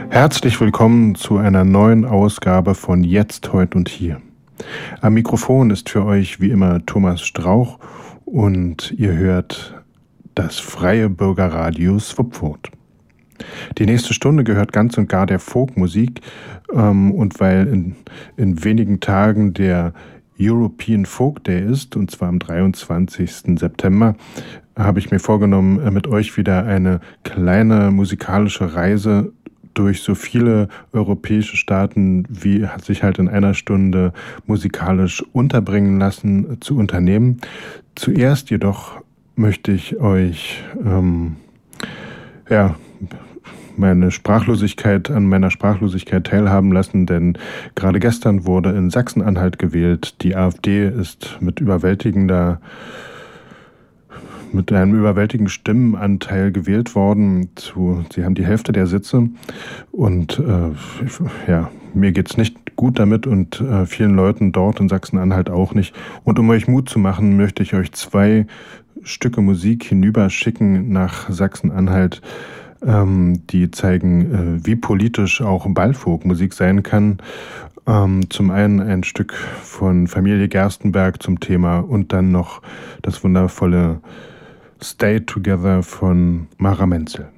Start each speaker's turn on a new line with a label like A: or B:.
A: Herzlich willkommen zu einer neuen Ausgabe von Jetzt, Heut und Hier. Am Mikrofon ist für euch wie immer Thomas Strauch und ihr hört das freie Bürgerradio Swupfurt. Die nächste Stunde gehört ganz und gar der Folkmusik und weil in wenigen Tagen der European Folk Day ist, und zwar am 23. September, habe ich mir vorgenommen, mit euch wieder eine kleine musikalische Reise durch so viele europäische Staaten, wie sich halt in einer Stunde musikalisch unterbringen lassen, zu unternehmen. Zuerst jedoch möchte ich euch meiner Sprachlosigkeit teilhaben lassen, denn gerade gestern wurde in Sachsen-Anhalt gewählt. Die AfD ist mit einem überwältigenden Stimmenanteil gewählt worden. Sie haben die Hälfte der Sitze und mir geht's nicht gut damit und vielen Leuten dort in Sachsen-Anhalt auch nicht. Und um euch Mut zu machen, möchte ich euch 2 Stücke Musik hinüberschicken nach Sachsen-Anhalt, die zeigen, wie politisch auch Ballfolkmusik sein kann. Zum einen ein Stück von Familie Gerstenberg zum Thema und dann noch das wundervolle Stay Together von Mara Menzel.